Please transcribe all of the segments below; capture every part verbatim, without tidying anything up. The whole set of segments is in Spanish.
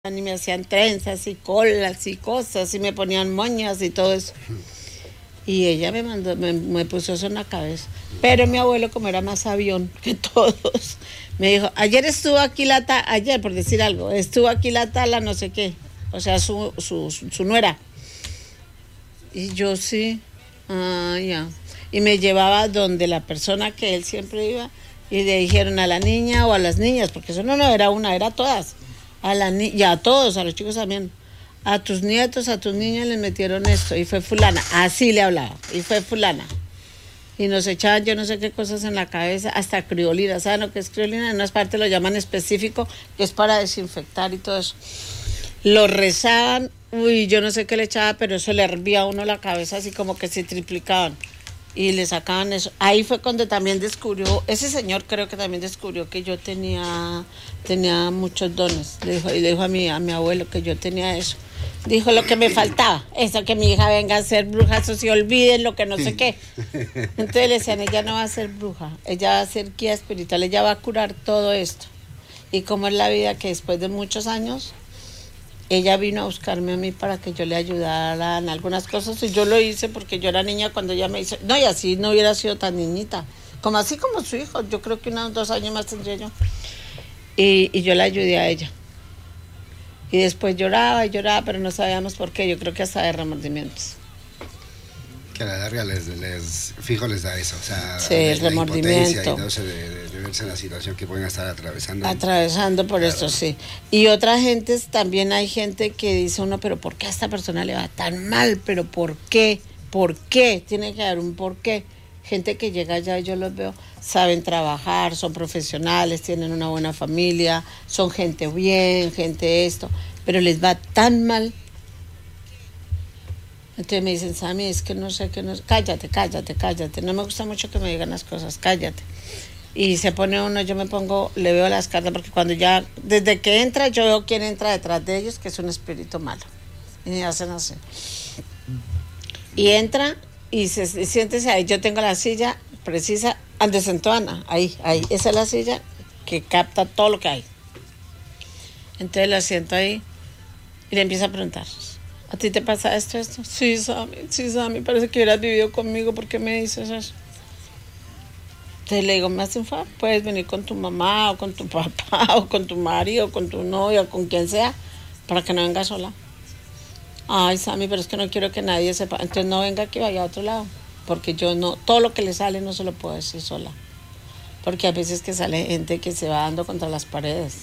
y me hacían trenzas y colas y cosas y me ponían moñas y todo eso. Y ella me mandó, me, me puso eso en la cabeza. Pero mi abuelo, como era más avión que todos, me dijo, ayer estuvo aquí la tala, ayer por decir algo, estuvo aquí la tala no sé qué, o sea, su, su, su, su nuera. Y yo sí, ah, ya. Y me llevaba donde la persona que él siempre iba y le dijeron a la niña o a las niñas, porque eso no, no era una, era todas. A la ni y a todos, a los chicos también. A tus nietos, a tus niñas les metieron esto y fue fulana. Así le hablaba. Y fue fulana. Y nos echaban yo no sé qué cosas en la cabeza, hasta criolina. ¿Saben lo que es criolina? En unas partes lo llaman específico, que es para desinfectar y todo eso. Lo rezaban, uy, yo no sé qué le echaba, pero eso le hervía a uno la cabeza así como que se triplicaban. Y le sacaban eso. Ahí fue cuando también descubrió, ese señor creo que también descubrió que yo tenía, tenía muchos dones. Le dijo, y le dijo a mi, a mi abuelo que yo tenía eso. Dijo lo que me faltaba, eso que mi hija venga a ser bruja, eso se olviden lo que no sé qué. Entonces le decían, ella no va a ser bruja, ella va a ser guía espiritual, ella va a curar todo esto. Y como es la vida que después de muchos años, ella vino a buscarme a mí para que yo le ayudara en algunas cosas y yo lo hice porque yo era niña cuando ella me dice, no, y así no hubiera sido tan niñita, como así como su hijo, yo creo que unos dos años más tendría yo. Y, y yo le ayudé a ella. Y después lloraba y lloraba, pero no sabíamos por qué, yo creo que hasta de remordimientos. Que a la larga les, les fijo les da eso, o sea, sí, el remordimiento. Y todo eso de, de, de verse en la situación que pueden estar atravesando. Atravesando por claro. Esto, sí. Y otra gente, también hay gente que dice uno, pero ¿por qué a esta persona le va tan mal? ¿Pero por qué? ¿Por qué? Tiene que haber un por qué. Gente que llega allá, yo los veo, saben trabajar, son profesionales, tienen una buena familia, son gente bien, gente esto, pero les va tan mal. Entonces me dicen, Sammy, es que no sé qué, no sé. Cállate, cállate, cállate. No me gusta mucho que me digan las cosas, cállate. Y se pone uno, yo me pongo, le veo las cartas, porque cuando ya, desde que entra, yo veo quién entra detrás de ellos, que es un espíritu malo. Y me hacen así. Y entra y se y siéntese ahí. Yo tengo la silla precisa, donde sentó Ana, ahí, ahí. Esa es la silla que capta todo lo que hay. Entonces la siento ahí y le empiezo a preguntar. ¿A ti te pasa esto, esto? Sí, Sammy, sí, Sammy, parece que hubieras vivido conmigo, ¿por qué me dices eso? Entonces le digo, me hace un favor, puedes venir con tu mamá, o con tu papá, o con tu marido, o con tu novia, o con quien sea, para que no venga sola. Ay, Sammy, pero es que no quiero que nadie sepa, entonces no venga aquí, vaya a otro lado, porque yo no, todo lo que le sale no se lo puedo decir sola, porque a veces que sale gente que se va dando contra las paredes.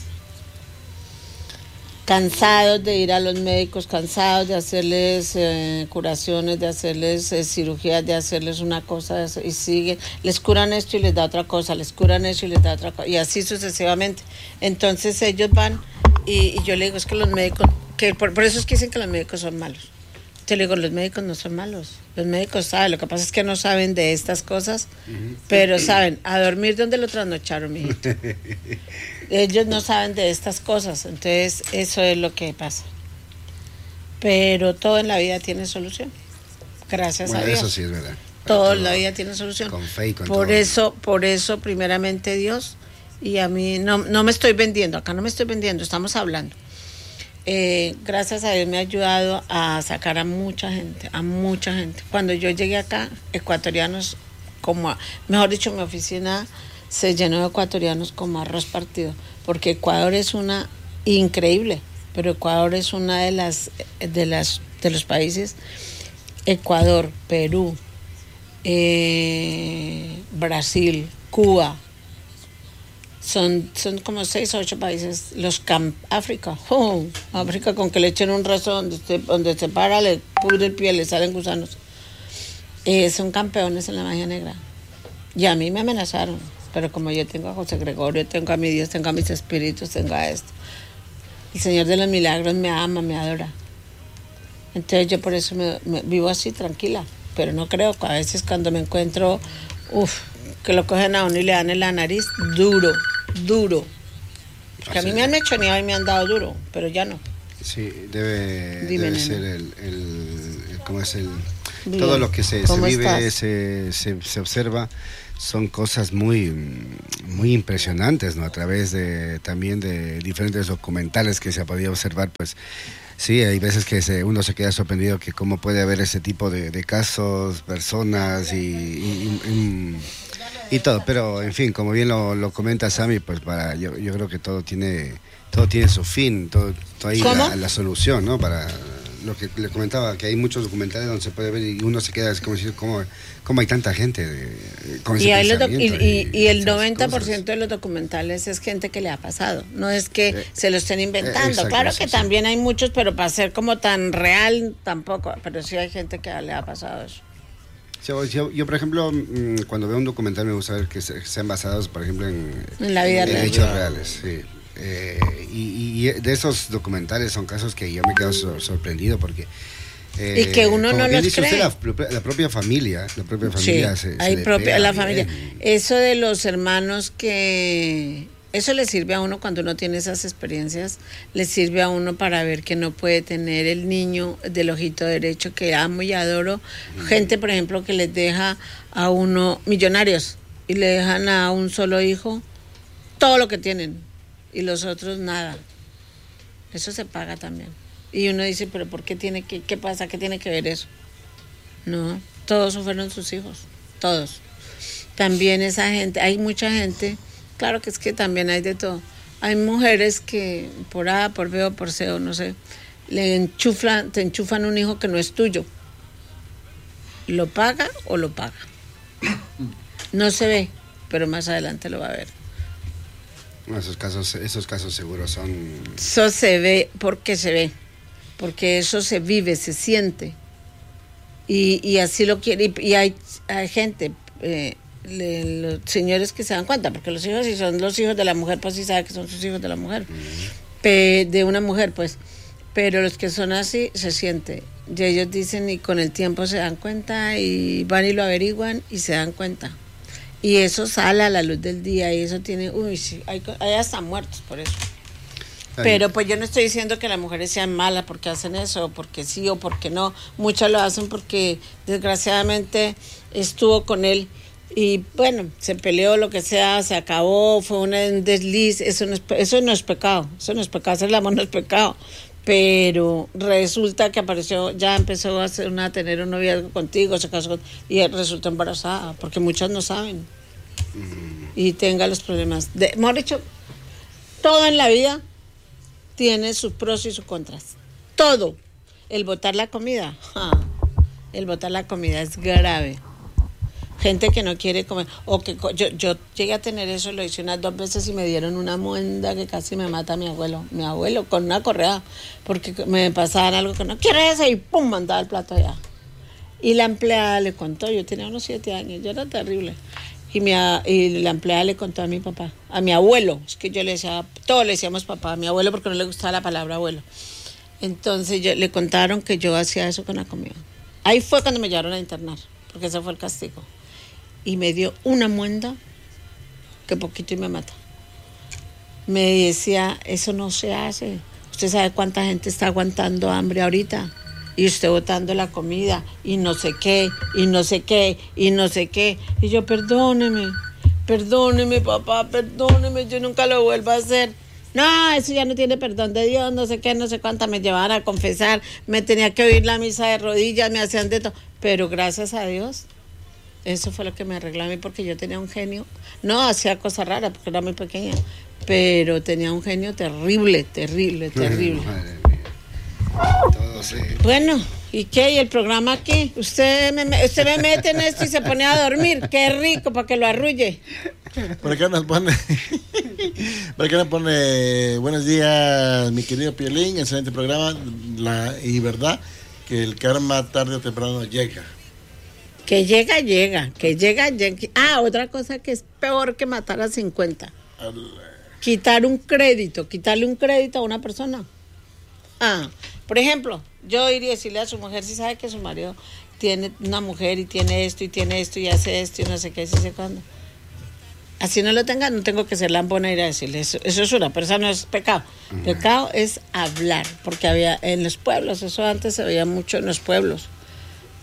Cansados de ir a los médicos, cansados de hacerles eh, curaciones, de hacerles eh, cirugías, de hacerles una cosa y siguen, les curan esto y les da otra cosa, les curan esto y les da otra cosa, y así sucesivamente. Entonces ellos van y, y yo le digo, es que los médicos, que por, por eso es que dicen que los médicos son malos. Yo le digo, los médicos no son malos, los médicos saben, lo que pasa es que no saben de estas cosas, uh-huh. Pero saben, a dormir donde lo trasnocharon, mijito. Ellos no saben de estas cosas, entonces eso es lo que pasa. Pero todo en la vida tiene solución, gracias bueno, a Dios. Eso sí es verdad. Todo, todo en la vida tiene solución. Con fe y con por todo. eso, por eso, primeramente Dios, y a mí no, no me estoy vendiendo, acá no me estoy vendiendo, estamos hablando. Eh, gracias a Dios me ha ayudado a sacar a mucha gente, a mucha gente. Cuando yo llegué acá, ecuatorianos, como, a, mejor dicho, mi oficina se llenó de ecuatorianos como arroz partido, porque Ecuador es una increíble, pero Ecuador es una de las de las de los países, Ecuador, Perú, eh, Brasil, Cuba. Son, son como seis o ocho países, los camp, África, oh, África con que le echen un rezo donde se, donde se para, le pudre el pie, le salen gusanos. Eh, son campeones en la magia negra. Y a mí me amenazaron, pero como yo tengo a José Gregorio, tengo a mi Dios, tengo a mis espíritus, tengo a esto. El Señor de los Milagros me ama, me adora. Entonces yo por eso me, me vivo así, tranquila, pero no creo que a veces cuando me encuentro, uff, que lo cogen a uno y le dan en la nariz, duro. Duro. Porque a mí me han mechoneado y me han dado duro, pero ya no. Sí, debe, Dime, debe ser el, el, el, ¿cómo es el? Bien. Todo lo que se, se vive, estás? se, se, se observa, son cosas muy, muy impresionantes, ¿no? A través de también de diferentes documentales que se ha podido observar, pues sí, hay veces que se, uno se queda sorprendido que cómo puede haber ese tipo de, de casos, personas y, y, y, y todo. Pero, en fin, como bien lo, lo comenta Sammy, pues para yo, yo creo que todo tiene todo tiene su fin, todo, todo ahí la, la solución, ¿no? Para lo que le comentaba, que hay muchos documentales donde se puede ver y uno se queda, es como decir, ¿cómo, cómo hay tanta gente de, con ese y, hay pensamiento y, y, y, y el noventa por ciento cosas. de los documentales es gente que le ha pasado, no es que Eh, se lo estén inventando, eh, exacto, claro eso, que sí. también hay muchos, pero para ser como tan real tampoco, pero sí hay gente que le ha pasado eso. Yo, yo, yo, por ejemplo, cuando veo un documental me gusta ver que se, sean basados, por ejemplo, en, en la vida en real. hechos reales, sí. Eh, y, y de esos documentales son casos que yo me quedo sor, sorprendido porque eh, y que uno no los dice cree. Usted, la, la propia familia, la propia familia sí, se, hay se propia la bien. familia. Eso de los hermanos que eso le sirve a uno cuando uno tiene esas experiencias, le sirve a uno para ver que no puede tener el niño del ojito derecho que amo y adoro. Mm. Gente, por ejemplo, que les deja a uno millonarios y le dejan a un solo hijo todo lo que tienen. Y los otros nada. Eso se paga también. Y uno dice, pero ¿por qué tiene que, qué pasa? ¿Qué tiene que ver eso? No, todos fueron sus hijos, todos. También esa gente, hay mucha gente, claro que es que también hay de todo. Hay mujeres que por A, por B o por C o no sé, le enchuflan, te enchufan un hijo que no es tuyo. ¿Lo paga o lo paga? No se ve, pero más adelante lo va a ver. Esos casos, esos casos seguros son... Eso se ve porque se ve, porque eso se vive, se siente. Y, y así lo quiere. Y, y hay, hay gente, eh, le, los señores que se dan cuenta, porque los hijos, si son los hijos de la mujer, pues sí saben que son sus hijos de la mujer, uh-huh. Pe, de una mujer, pues. Pero los que son así, se siente. Y ellos dicen, y con el tiempo se dan cuenta, y van y lo averiguan, y se dan cuenta. Y eso sale a la luz del día y eso tiene, uy, sí, hay, hay hasta muertos por eso. Ay. Pero pues yo no estoy diciendo que las mujeres sean malas porque hacen eso, o porque sí o porque no. Muchas lo hacen porque desgraciadamente estuvo con él y bueno, se peleó, lo que sea, se acabó, fue un desliz, eso no es, eso no es pecado, eso no es pecado, hacer el amor no es pecado. Pero resulta que apareció, ya empezó a, hacer una, a tener un noviazgo contigo, se casó con, y resultó embarazada, porque muchas no saben. Mm. Y tenga los problemas. De, hemos dicho, todo en la vida tiene sus pros y sus contras. Todo. El botar la comida, ja, el botar la comida es grave. Gente que no quiere comer, o que yo, yo llegué a tener eso, lo hice unas dos veces y me dieron una muenda que casi me mata a mi abuelo, mi abuelo con una correa, porque me pasaban algo que no quiero eso y pum, mandaba el plato allá. Y la empleada le contó, yo tenía unos siete años, yo era terrible, y, mi, y la empleada le contó a mi papá, a mi abuelo, es que yo le decía, todos le decíamos papá, a mi abuelo porque no le gustaba la palabra abuelo. Entonces yo, le contaron que yo hacía eso con la comida. Ahí fue cuando me llevaron a internar, porque ese fue el castigo. Y me dio una muenda que poquito y me mata. Me decía, eso no se hace. Usted sabe cuánta gente está aguantando hambre ahorita. Y usted botando la comida. Y no sé qué, y no sé qué, y no sé qué. Y yo, perdóneme, perdóneme, papá, perdóneme, yo nunca lo vuelvo a hacer. No, eso ya no tiene perdón de Dios, no sé qué, no sé cuánta. Me llevaban a confesar, me tenía que oír la misa de rodillas, me hacían de todo. Pero gracias a Dios, eso fue lo que me arregló a mí, porque yo tenía un genio, no hacía cosas raras porque era muy pequeña, pero tenía un genio terrible, terrible, terrible. Madre mía. Todo sí. Bueno, ¿y qué? ¿Y el programa qué? Usted me, usted me mete en esto y se pone a dormir, qué rico, para que lo arrulle. Por acá nos pone, por acá nos pone, buenos días, mi querido Piolín, excelente programa, la, y verdad que el karma tarde o temprano llega. Que llega, llega, que llega, llega. Ah, otra cosa que es peor que matar a cincuenta. Quitar un crédito, quitarle un crédito a una persona. Ah, por ejemplo, yo iría a decirle a su mujer, si sabe que su marido tiene una mujer y tiene esto y tiene esto y hace esto y no sé qué, si sé cuándo. Así no lo tenga, no tengo que ser lambona e ir a decirle eso. Eso es una, pero eso no es pecado. Uh-huh. Pecado es hablar, porque había en los pueblos, eso antes se veía mucho en los pueblos.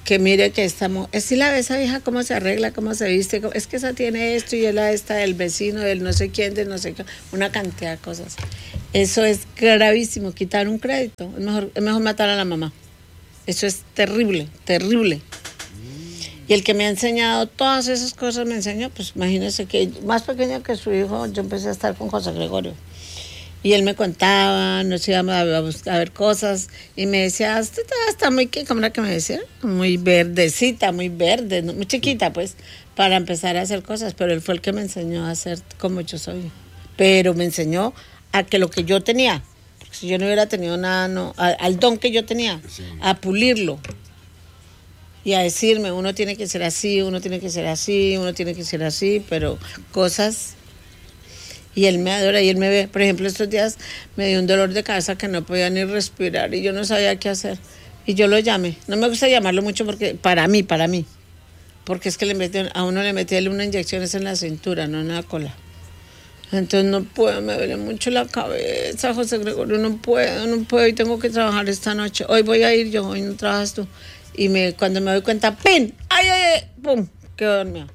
que mire que estamos, es si la ve esa vieja cómo se arregla, cómo se viste, cómo, es que esa tiene esto y es la esta del vecino, del no sé quién, del no sé qué, una cantidad de cosas. Eso es gravísimo, quitar un crédito, es mejor, es mejor matar a la mamá. Eso es terrible, terrible. Y el que me ha enseñado todas esas cosas, me enseñó, pues imagínense que más pequeño que su hijo, yo empecé a estar con José Gregorio. Y él me contaba, nos íbamos a, buscar, a ver cosas, y me decía, usted está muy, ¿cómo era que me decía? Muy verdecita, muy verde, muy chiquita, pues, para empezar a hacer cosas. Pero él fue el que me enseñó a ser como yo soy. Pero me enseñó a que lo que yo tenía, porque si yo no hubiera tenido nada, no, a, al don que yo tenía, sí. A pulirlo. Y a decirme, uno tiene que ser así, uno tiene que ser así, uno tiene que ser así, pero cosas... Y él me adora y él me ve. Por ejemplo, estos días me dio un dolor de cabeza que no podía ni respirar y yo no sabía qué hacer. Y yo lo llamé. No me gusta llamarlo mucho porque para mí, para mí. Porque es que le metí, a uno le metí una inyección en la cintura, no en la cola. Entonces no puedo, me duele mucho la cabeza, José Gregorio, no puedo, no puedo y tengo que trabajar esta noche. Hoy voy a ir yo, hoy no trabajas tú. Y me, cuando me doy cuenta, ¡pin! ¡Ay, ay, ay! ¡Pum! Quedo dormida.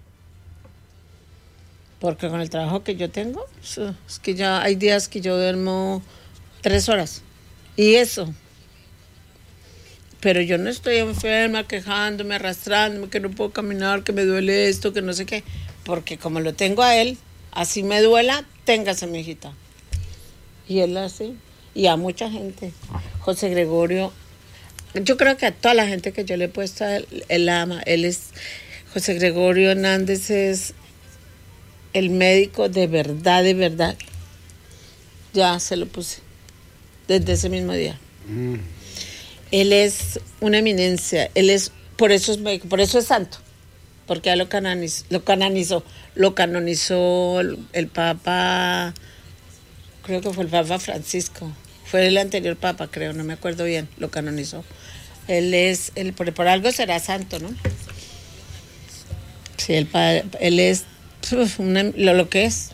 Porque con el trabajo que yo tengo, es que ya hay días que yo duermo tres horas. Y eso. Pero yo no estoy enferma, quejándome, arrastrándome, que no puedo caminar, que me duele esto, que no sé qué. Porque como lo tengo a él, así me duela, téngase, mi hijita. Y él así. Y a mucha gente. José Gregorio, yo creo que a toda la gente que yo le he puesto, él, él ama. Él es, José Gregorio Hernández es el médico de verdad, de verdad. Ya se lo puse. Desde ese mismo día. Mm. Él es una eminencia. Él es, por eso es médico, por eso es santo. Porque ya lo canonizó, lo canonizó, lo canonizó el, el Papa, creo que fue el Papa Francisco. Fue el anterior Papa, creo, no me acuerdo bien, lo canonizó. Él es, él, por, por algo será santo, ¿no? Sí, el padre, él es uf, una, lo, lo que es.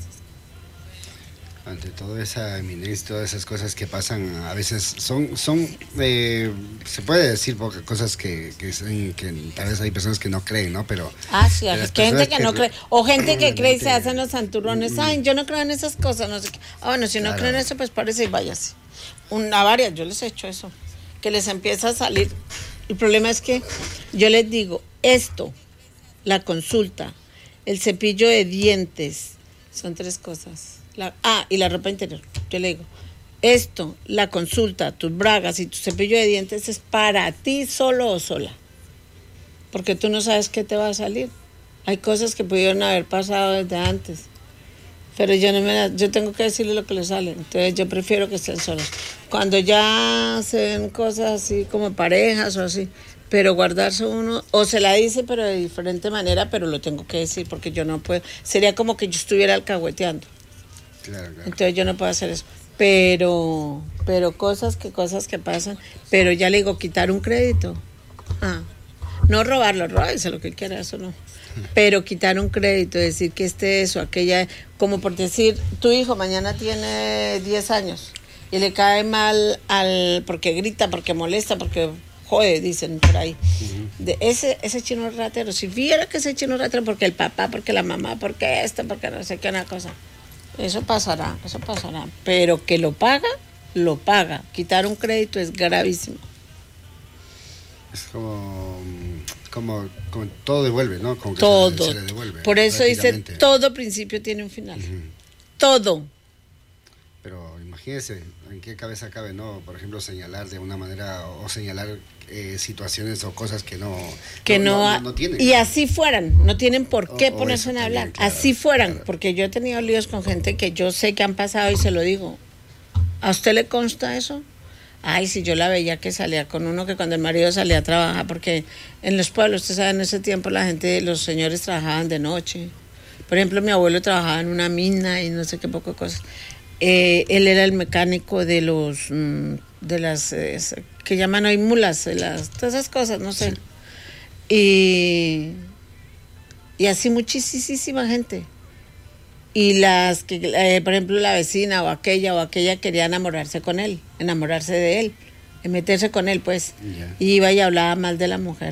Ante toda esa eminencia, todas esas cosas que pasan, a veces son, son eh, se puede decir pocas cosas que, que, que tal vez hay personas que no creen, ¿no? Pero ah, sí, hay gente que, que no cree, o gente que cree y se hacen los santurrones, mm, ay, yo no creo en esas cosas, no sé qué. Ah, bueno, si no claro. creen eso, pues parece y váyase. Una varias, yo les he hecho eso, que les empieza a salir. El problema es que yo les digo, esto, la consulta, el cepillo de dientes, son tres cosas. La, ah, y la ropa interior. Yo le digo, esto, la consulta, tus bragas y tu cepillo de dientes es para ti solo o sola. Porque tú no sabes qué te va a salir. Hay cosas que pudieron haber pasado desde antes. Pero yo no me la, yo tengo que decirle lo que le sale. Entonces yo prefiero que estén solos. Cuando ya se ven cosas así como parejas o así, pero guardarse uno, o se la dice pero de diferente manera, pero lo tengo que decir porque yo no puedo. Sería como que yo estuviera alcahueteando. Claro, claro. Entonces yo no puedo hacer eso, pero pero cosas que cosas que pasan, pero ya le digo, quitar un crédito, ah, no robarlo, róbese lo que quiera, eso no, pero quitar un crédito, decir que este eso, aquella, como por decir, tu hijo mañana tiene diez años y le cae mal al, porque grita, porque molesta, porque jode, dicen por ahí, uh-huh. de ese ese chino ratero, si viera que ese chino ratero, porque el papá, porque la mamá, porque esto, porque no sé qué, una cosa. Eso pasará, eso pasará. Pero que lo paga, lo paga. Quitar un crédito es gravísimo. Es como, como, como todo devuelve, ¿no? Como que todo. Se, se le devuelve. Por eso dice, todo principio tiene un final. Uh-huh. Todo. Pero imagínese, ¿en qué cabeza cabe, no? Por ejemplo, señalar de una manera o señalar eh, situaciones o cosas que no que no, no, no, no tienen. Y así fueran, no tienen por qué o, ponerse o a hablar. También, claro, así fueran, claro. Porque yo he tenido líos con gente que yo sé que han pasado y se lo digo. ¿A usted le consta eso? Ay, si yo la veía que salía con uno, que cuando el marido salía a trabajar, porque en los pueblos, usted sabe, en ese tiempo la gente, los señores trabajaban de noche. Por ejemplo, mi abuelo trabajaba en una mina y no sé qué poco cosas. Eh, él era el mecánico de los mm, de las eh, que llaman hoy mulas, de las, todas esas cosas, no sé. Sí. Y, y así muchísima gente. Y las que, eh, por ejemplo, la vecina o aquella o aquella quería enamorarse con él, enamorarse de él. en meterse con él, pues. Ya. Y iba y hablaba mal de la mujer.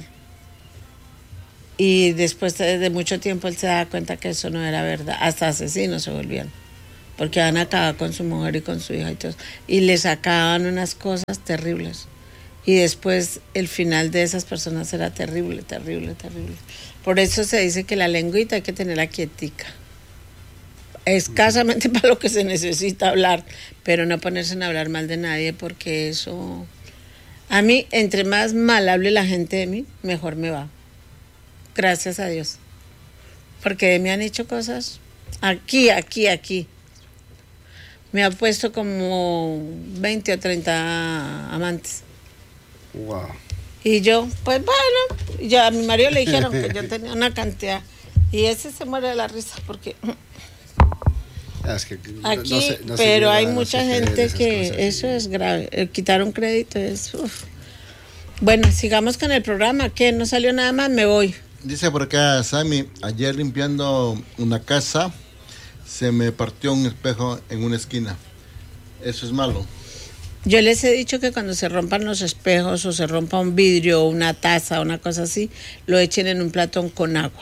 Y después de mucho tiempo él se daba cuenta que eso no era verdad. Hasta asesinos se volvían. Porque van a acabar con su mujer y con su hija y todo. Y le sacaban unas cosas terribles. Y después el final de esas personas era terrible, terrible, terrible. Por eso se dice que la lengüita hay que tenerla quietica. Escasamente para lo que se necesita hablar, pero no ponerse a hablar mal de nadie, porque eso... A mí, entre más mal hable la gente de mí, mejor me va. Gracias a Dios. Porque me han hecho cosas aquí, aquí, aquí. Me ha puesto como veinte o treinta amantes. Wow. Y yo, pues bueno, ya a mi marido le dijeron que yo tenía una cantidad. Y ese se muere de la risa porque... Es que no- Aquí, no se- no se pero lleva- hay no mucha se cree de gente esas que cosas. eso es grave. El quitar un crédito es... uf. Bueno, sigamos con el programa. ¿Qué? ¿No salió nada más? Me voy. Dice por acá Sammy, ayer limpiando una casa se me partió un espejo en una esquina. Eso es malo. Yo les he dicho que cuando se rompan los espejos o se rompa un vidrio o una taza o una cosa así, lo echen en un platón con agua.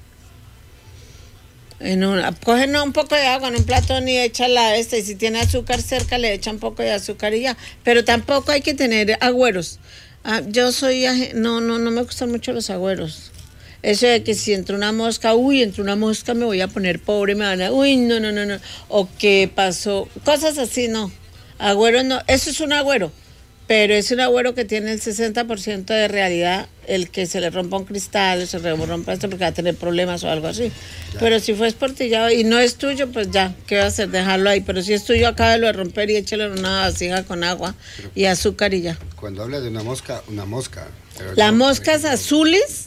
En una, cogen un poco de agua en un platón y échala esta, y si tiene azúcar cerca le echan un poco de azúcar y ya. Pero tampoco hay que tener agüeros. Ah, yo soy, aje- no, no, no me gustan mucho los agüeros. Eso de que si entra una mosca, uy, entra una mosca, me voy a poner pobre, me van a, uy, no, no, no, no. O qué pasó, cosas así, no. Agüero no, eso es un agüero, pero es un agüero que tiene el sesenta por ciento de realidad, el que se le rompa un cristal, se le rompa esto porque va a tener problemas o algo así. Pero si fue esportillado y no es tuyo, pues ya, ¿qué va a hacer? Dejarlo ahí. Pero si es tuyo, acábalo de romper y échalo en una vasija con agua y azúcar y ya. Cuando habla de una mosca, una mosca. pero Las no, moscas no. azules,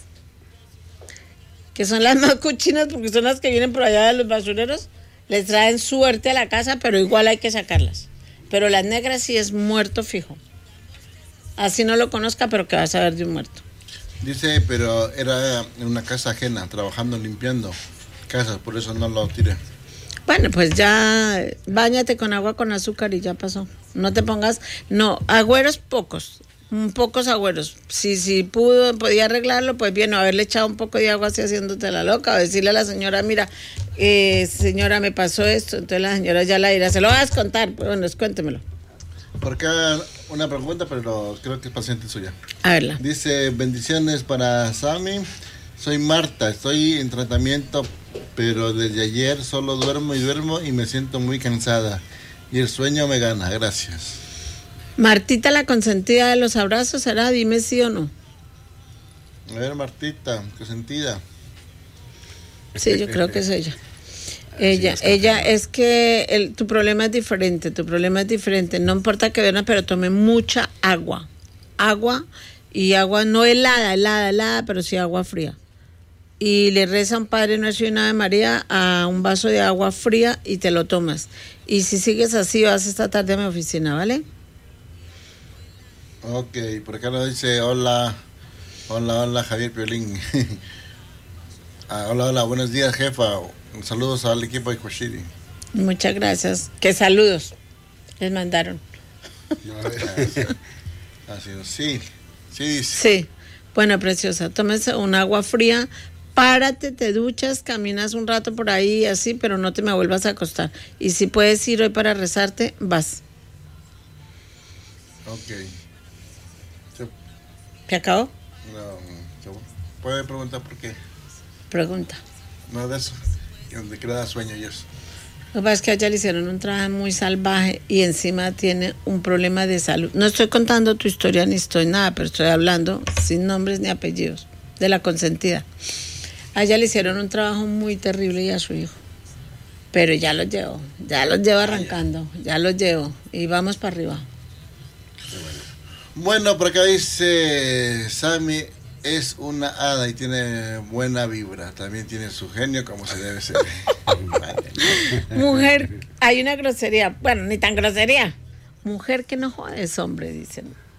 que son las más cochinas porque son las que vienen por allá de los basureros, les traen suerte a la casa, pero igual hay que sacarlas. Pero las negras sí es muerto fijo. Así no lo conozca, pero que vas a ver de un muerto. Dice, pero era en una casa ajena, trabajando, limpiando casas, por eso no lo tiré. Bueno, pues ya báñate con agua con azúcar y ya pasó. No te pongas, no, agüeros pocos, mm, pocos agüeros. Si si pudo, podía arreglarlo, pues bien, o haberle echado un poco de agua así haciéndote la loca, o decirle a la señora, mira, eh, señora, me pasó esto. Entonces la señora ya la dirá, se lo vas a contar, pues bueno, cuéntemelo. Por acá una pregunta, pero creo que es paciente suya. A verla. Dice, bendiciones para Sammy. Soy Marta, estoy en tratamiento, pero desde ayer solo duermo y duermo y me siento muy cansada. Y el sueño me gana, gracias. Martita, la consentida de los abrazos, ¿será? Dime sí o no. A ver, Martita, qué sentida. Sí, yo creo que es ella. Ella, ella, es que el, tu problema es diferente, tu problema es diferente. No importa que duerma, pero tome mucha agua. Agua y agua no helada, helada, helada, pero sí agua fría. Y le reza a un Padre Nuestro y una Ave María a un vaso de agua fría y te lo tomas. Y si sigues así, vas esta tarde a mi oficina, ¿vale? Ok, por acá nos dice, hola, hola, hola, Javier Piolín. Ah, hola, hola, buenos días, jefa. Saludos al equipo de Cochiri. Muchas gracias. Que saludos les mandaron. Así es, sí, sí, sí. Sí. Bueno, preciosa, tómese un agua fría, párate, te duchas, caminas un rato por ahí así, pero no te me vuelvas a acostar. Y si puedes ir hoy para rezarte, vas. Ok. Se, ¿Te acabó? no, se puede preguntar por qué. Pregunta. No de eso. Y donde queda sueño y eso. Lo que pasa es que a ella le hicieron un trabajo muy salvaje y encima tiene un problema de salud. No estoy contando tu historia ni estoy nada, pero estoy hablando sin nombres ni apellidos de la consentida. A ella le hicieron un trabajo muy terrible y a su hijo. Pero ya los llevo, ya los llevo arrancando, ya los llevo y vamos para arriba. Bueno, por acá dice Sammy es una hada y tiene buena vibra. También tiene su genio como se debe ser. Mujer, hay una grosería, bueno, ni tan grosería. Mujer que no jodes, hombre, dicen.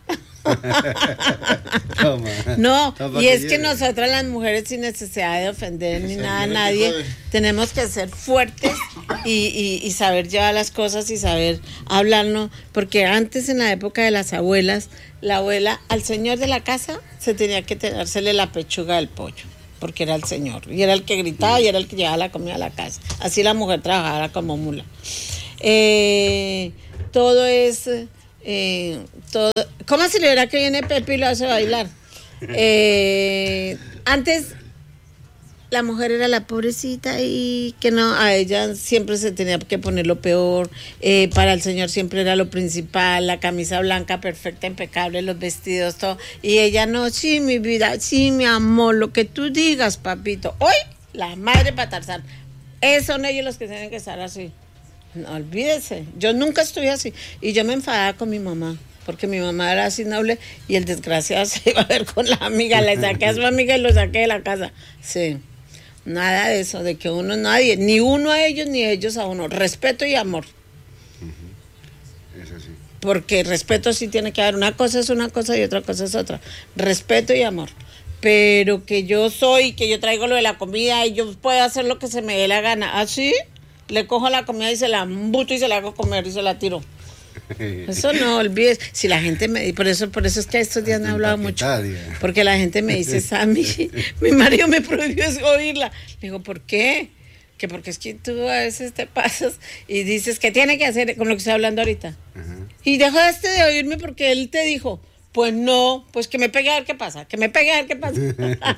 Toma. No, Toma y que es que lleve. nosotras las mujeres, sin necesidad de ofender ni Sí, nada a no te nadie, jode. tenemos que ser fuertes y, y, y saber llevar las cosas y saber hablarnos, porque antes, en la época de las abuelas, la abuela, al señor de la casa, se tenía que dársele la pechuga del pollo, porque era el señor, y era el que gritaba y era el que llevaba la comida a la casa. Así la mujer trabajaba como mula. Eh, todo es... Eh, todo, ¿cómo se le verá que viene Pepe y lo hace bailar? Eh, antes la mujer era la pobrecita y que no, a ella siempre se tenía que poner lo peor, eh, para el señor siempre era lo principal, la camisa blanca perfecta, impecable, los vestidos, todo, y ella no, sí mi vida, sí mi amor, lo que tú digas papito, hoy la madre para Tarzán, esos son ellos los que tienen que estar así. No, olvídese, yo nunca estuve así y yo me enfadaba con mi mamá porque mi mamá era así noble y el desgraciado se iba a ver con la amiga, le saqué a su amiga y lo saqué de la casa. Sí, nada de eso, de que uno, nadie, ni uno a ellos ni ellos a uno, respeto y amor. Eso sí. Porque respeto sí tiene que haber, una cosa es una cosa y otra cosa es otra, respeto y amor. Pero que yo soy, que yo traigo lo de la comida y yo puedo hacer lo que se me dé la gana, ¿así? Le cojo la comida y se la embuto y se la hago comer y se la tiro. Eso no olvides. Si la gente me por eso, por eso es que estos días me ha hablado mucho. Porque la gente me dice, Sammy, mi marido me prohibió oírla. Le digo, ¿por qué? Que porque es que tú a veces te pasas y dices que tiene que hacer, con lo que estoy hablando ahorita. Uh-huh. Y dejaste de oírme porque él te dijo, pues no, pues que me pegue a ver qué pasa, que me pegue a ver qué pasa.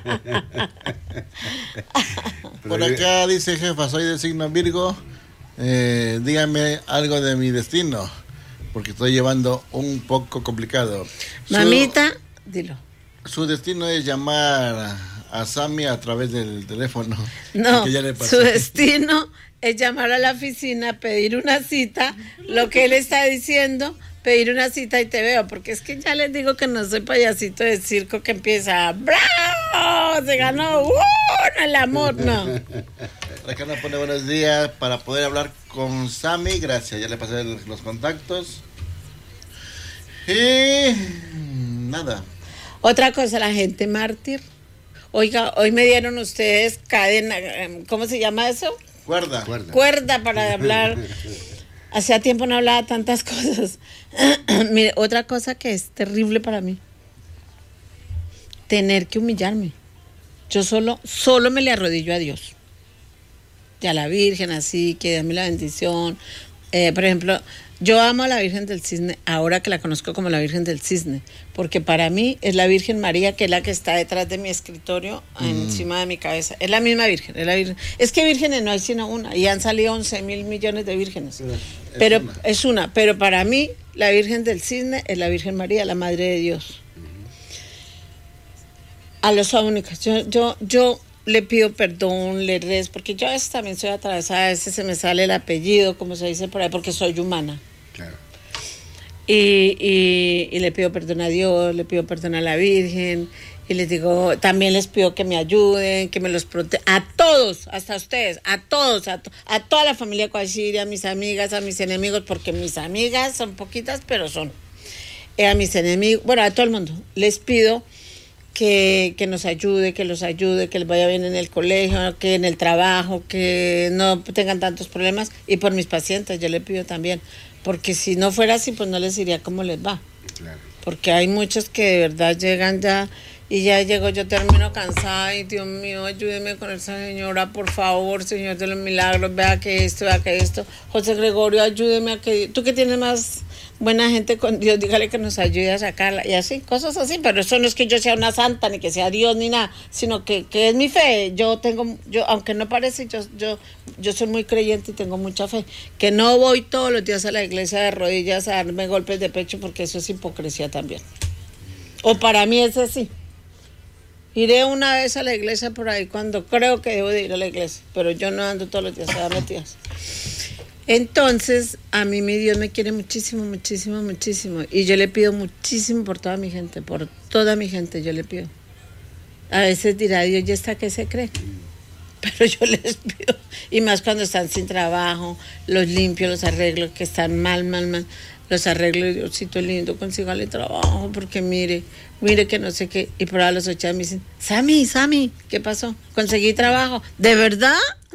Por acá dice, jefa, soy de signo Virgo, eh, dígame algo de mi destino, porque estoy llevando un poco complicado. Mamita, su, dilo. Su destino es llamar a Sammy a través del teléfono. No, su destino es llamar a la oficina, pedir una cita, lo que él está diciendo, pedir una cita y te veo, porque es que ya les digo que no soy payasito de circo que empieza, ¡bravo! Se ganó, ¡uh! El amor, no. Acá nos pone buenos días para poder hablar con Sammy, gracias, ya le pasé los contactos. Y nada. Otra cosa, la gente mártir. Oiga, hoy me dieron ustedes cadena, ¿cómo se llama eso? Cuerda. Cuerda, Cuerda para hablar. Hacía tiempo no hablaba tantas cosas. Mire, otra cosa que es terrible para mí. Tener que humillarme. Yo solo, solo me le arrodillo a Dios. Y a la Virgen, así, que dame la bendición. Eh, por ejemplo, yo amo a la Virgen del Cisne, ahora que la conozco como la Virgen del Cisne, porque para mí es la Virgen María, que es la que está detrás de mi escritorio, mm. encima de mi cabeza. Es la misma Virgen, es la Virgen. Es que vírgenes no hay sino una, y han salido once mil millones de vírgenes. Es pero una. es una, pero para mí la Virgen del Cisne es la Virgen María, la Madre de Dios. A los únicos, yo, yo, yo le pido perdón, le rezo, porque yo a veces también soy atravesada, a veces se me sale el apellido, como se dice por ahí, porque soy humana. Claro. Y, y, y le pido perdón a Dios, le pido perdón a la Virgen, y les digo, también les pido que me ayuden, que me los protejan, a todos, hasta ustedes, a todos, a, to a toda la familia Coachiri, a mis amigas, a mis enemigos, porque mis amigas son poquitas, pero son, eh, a mis enemigos, bueno, a todo el mundo, les pido Que, que nos ayude, que los ayude, que les vaya bien en el colegio, que en el trabajo, que no tengan tantos problemas. Y por mis pacientes, yo le pido también. Porque si no fuera así, pues no les diría cómo les va. Claro. Porque hay muchos que de verdad llegan ya y ya llego, yo termino cansada y Dios mío, ayúdeme con esa señora, por favor, Señor de los milagros, vea que esto, vea que esto. José Gregorio, ayúdeme a que... Tú que tienes más buena gente con Dios, dígale que nos ayude a sacarla. Y así, cosas así. Pero eso no es que yo sea una santa, ni que sea Dios, ni nada, sino que, que es mi fe. Yo tengo, yo aunque no parece, yo, yo, yo soy muy creyente y tengo mucha fe. Que no voy todos los días a la iglesia de rodillas a darme golpes de pecho, porque eso es hipocresía también. O para mí es así. Iré una vez a la iglesia por ahí cuando creo que debo de ir a la iglesia, pero yo no ando todos los días a darme tías. Entonces, a mí mi Dios me quiere muchísimo, muchísimo, muchísimo. Y yo le pido muchísimo por toda mi gente, por toda mi gente yo le pido. A veces dirá Dios, ¿y esta qué se cree? Pero yo les pido. Y más cuando están sin trabajo, los limpio, los arreglo, que están mal, mal, mal. los arreglo, Diosito lindo, consígale trabajo, porque mire, mire que no sé qué. Y por ahí a los ocho me dicen, Sammy, Sammy, ¿qué pasó? Conseguí trabajo. ¿De verdad?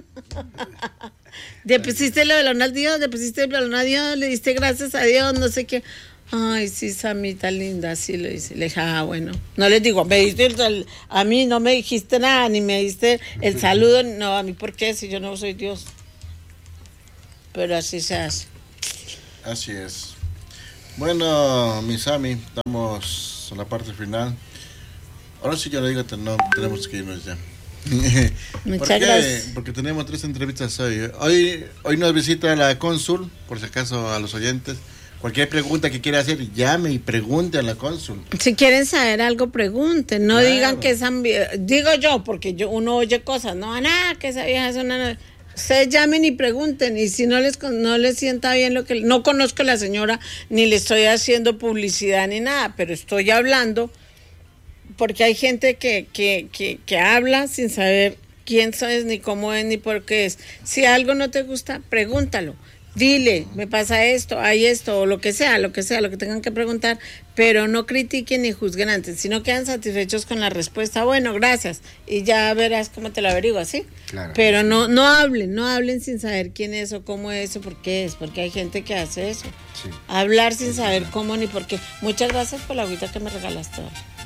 ¿Le pusiste el balón al Dios? ¿Le pusiste el balón a Dios? ¿Le diste gracias a Dios? No sé qué. Ay, sí, Samita linda, así le dice. Le dije, ah, bueno. No les digo, me diste el, a mí no me dijiste nada, ni me diste el saludo. No, a mí, ¿por qué? Si yo no soy Dios. Pero así se hace. Así es. Bueno, mi Sammy, estamos en la parte final. Ahora sí ya lo digo, no, tenemos que irnos ya. Muchas ¿Por qué? gracias. Porque tenemos tres entrevistas hoy. Hoy Hoy nos visita la cónsul, por si acaso a los oyentes. Cualquier pregunta que quiera hacer, llame y pregunte a la cónsul. Si quieren saber algo, pregunten. No Claro. digan que esa... Digo yo, porque yo uno oye cosas. No, nada, que esa vieja es una... Ustedes llamen y pregunten. Y si no les, no les sienta bien lo que... No conozco a la señora, ni le estoy haciendo publicidad ni nada, pero estoy hablando porque hay gente que, que, que, que habla sin saber quién es, ni cómo es, ni por qué es. Si algo no te gusta, pregúntalo. Dile, me pasa esto, hay esto, o lo que sea, lo que sea, lo que tengan que preguntar, pero no critiquen ni juzguen antes, si no quedan satisfechos con la respuesta, bueno, gracias, y ya verás cómo te lo averiguas, ¿sí? Claro. Pero no, no hablen, no hablen sin saber quién es o cómo es o por qué es, porque hay gente que hace eso. Sí. Hablar sin saber cómo ni por qué. Muchas gracias por la agüita que me regalaste hoy.